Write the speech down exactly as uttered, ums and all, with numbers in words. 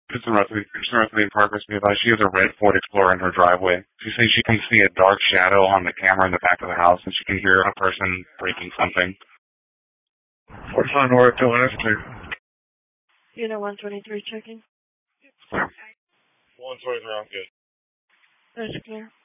Kristen Rutley, Kristen Rutley in Progress nearby. She has a red Ford Explorer in her driveway. She says she can see a dark shadow on the camera in the back of the house, and she can hear a person breaking something. forty-five North, Atlanta Street. Unit one twenty-three checking. one twenty-three, I'm good. That's clear.